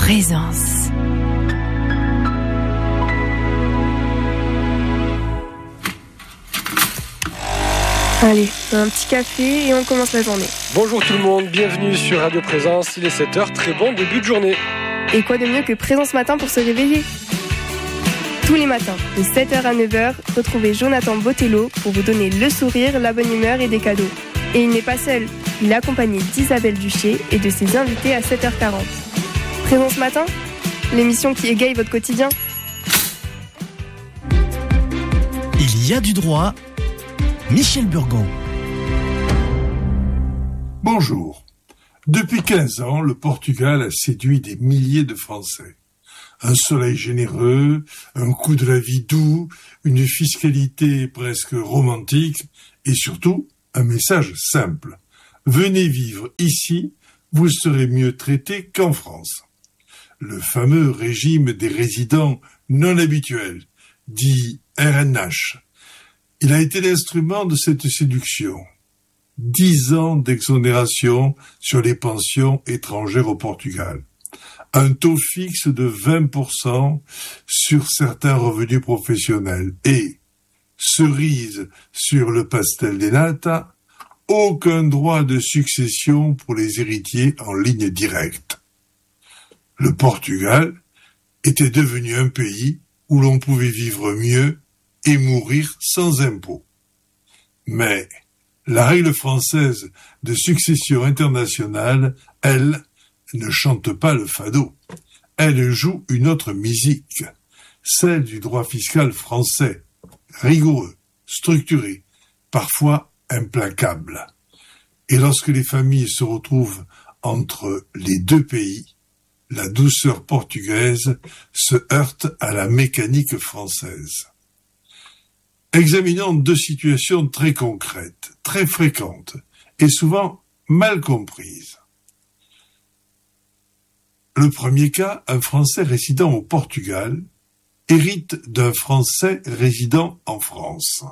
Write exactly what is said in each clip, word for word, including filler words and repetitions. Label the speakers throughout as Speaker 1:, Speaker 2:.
Speaker 1: Présence.
Speaker 2: Allez, un petit café et on commence la journée.
Speaker 3: Bonjour tout le monde, bienvenue sur Radio Présence, il est sept heures, très bon début de journée.
Speaker 2: Et quoi de mieux que Présence Matin pour se réveiller ? Tous les matins, de sept heures à neuf heures, retrouvez Jonathan Botello pour vous donner le sourire, la bonne humeur et des cadeaux. Et il n'est pas seul, il est accompagné d'Isabelle Duché et de ses invités à sept heures quarante. Présence Matin, l'émission qui égaye votre quotidien.
Speaker 4: Il y a du droit, Michel Burgon.
Speaker 5: Bonjour. Depuis quinze ans, le Portugal a séduit des milliers de Français. Un soleil généreux, un coût de la vie doux, une fiscalité presque romantique et surtout un message simple. Venez vivre ici, vous serez mieux traité qu'en France. Le fameux régime des résidents non habituels, dit R N H. Il a été l'instrument de cette séduction. Dix ans d'exonération sur les pensions étrangères au Portugal. Un taux fixe de vingt pour cent sur certains revenus professionnels. Et, cerise sur le pastel des nata, aucun droit de succession pour les héritiers en ligne directe. Le Portugal était devenu un pays où l'on pouvait vivre mieux et mourir sans impôt. Mais la règle française de succession internationale, elle, ne chante pas le fado. Elle joue une autre musique, celle du droit fiscal français, rigoureux, structuré, parfois implacable. Et lorsque les familles se retrouvent entre les deux pays, la douceur portugaise se heurte à la mécanique française. Examinons deux situations très concrètes, très fréquentes et souvent mal comprises. Le premier cas, un Français résidant au Portugal hérite d'un Français résidant en France.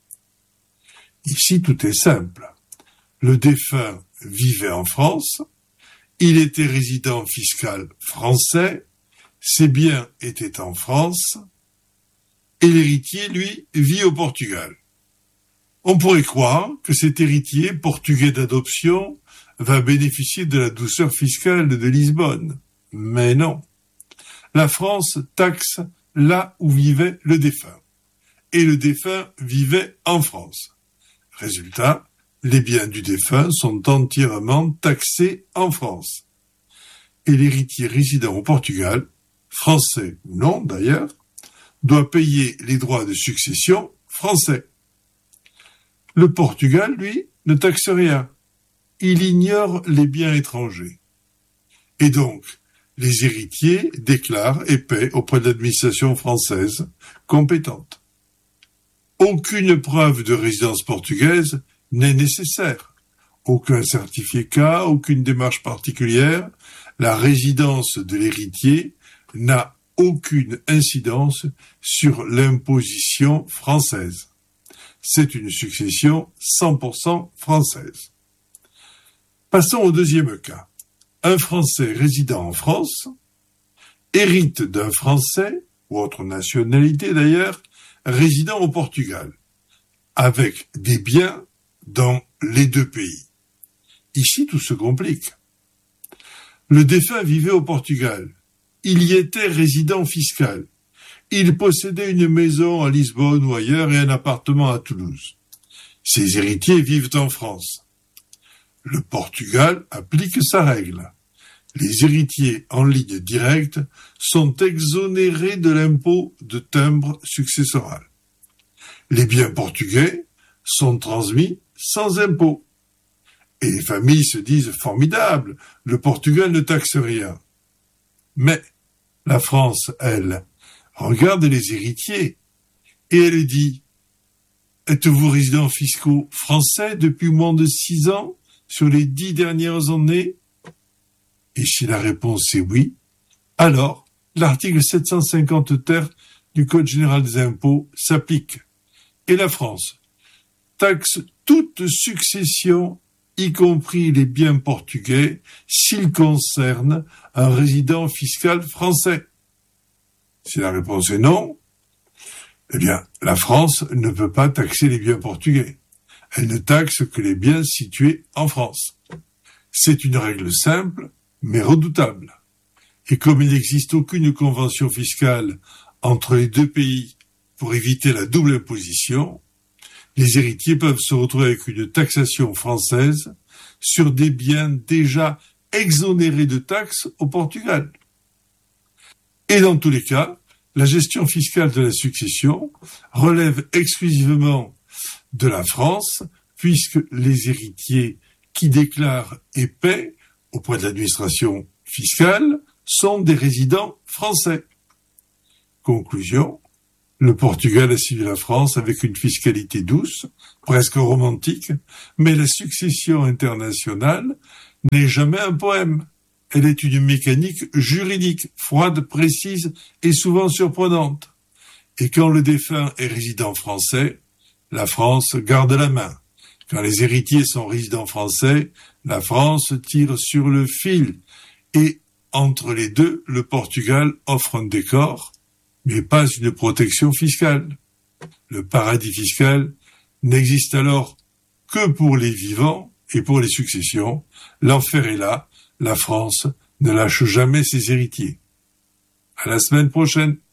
Speaker 5: Ici, tout est simple. Le défunt vivait en France, il était résident fiscal français, ses biens étaient en France, et l'héritier, lui, vit au Portugal. On pourrait croire que cet héritier, portugais d'adoption, va bénéficier de la douceur fiscale de Lisbonne. Mais non. La France taxe là où vivait le défunt. Et le défunt vivait en France. Résultat, les biens du défunt sont entièrement taxés en France. Et l'héritier résidant au Portugal, français ou non d'ailleurs, doit payer les droits de succession français. Le Portugal, lui, ne taxe rien. Il ignore les biens étrangers. Et donc, les héritiers déclarent et paient auprès de l'administration française compétente. Aucune preuve de résidence portugaise n'est nécessaire. Aucun certificat, aucune démarche particulière. La résidence de l'héritier n'a aucune incidence sur l'imposition française. C'est une succession cent pour cent française. Passons au deuxième cas. Un Français résidant en France hérite d'un Français, ou autre nationalité d'ailleurs, résidant au Portugal, avec des biens dans les deux pays. Ici, tout se complique. Le défunt vivait au Portugal. Il y était résident fiscal. Il possédait une maison à Lisbonne ou ailleurs et un appartement à Toulouse. Ses héritiers vivent en France. Le Portugal applique sa règle. Les héritiers en ligne directe sont exonérés de l'impôt de timbre successoral. Les biens portugais sont transmis sans impôt. Et les familles se disent formidables, le Portugal ne taxe rien. Mais la France, elle, regarde les héritiers et elle dit « Êtes-vous résidents fiscaux français depuis moins de six ans sur les dix dernières années ?» Et si la réponse est oui, alors l'article sept cent cinquante ter du Code général des impôts s'applique. Et la France taxe toute succession y compris les biens portugais, s'ils concernent un résident fiscal français? Si la réponse est non, eh bien, la France ne peut pas taxer les biens portugais. Elle ne taxe que les biens situés en France. C'est une règle simple, mais redoutable. Et comme il n'existe aucune convention fiscale entre les deux pays pour éviter la double imposition, les héritiers peuvent se retrouver avec une taxation française sur des biens déjà exonérés de taxes au Portugal. Et dans tous les cas, la gestion fiscale de la succession relève exclusivement de la France, puisque les héritiers qui déclarent et paient auprès de l'administration fiscale sont des résidents français. Conclusion, le Portugal a suivi la France avec une fiscalité douce, presque romantique, mais la succession internationale n'est jamais un poème. Elle est une mécanique juridique, froide, précise et souvent surprenante. Et quand le défunt est résident français, la France garde la main. Quand les héritiers sont résidents français, la France tire sur le fil. Et entre les deux, le Portugal offre un décor, mais pas une protection fiscale. Le paradis fiscal n'existe alors que pour les vivants et pour les successions. L'enfer est là. La France ne lâche jamais ses héritiers. À la semaine prochaine.